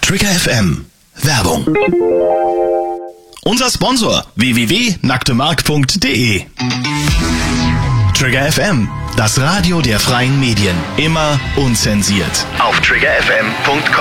Trigger FM Werbung. Unser Sponsor www.nacktemark.de. Trigger FM, das Radio der freien Medien. Immer unzensiert. Auf triggerfm.com.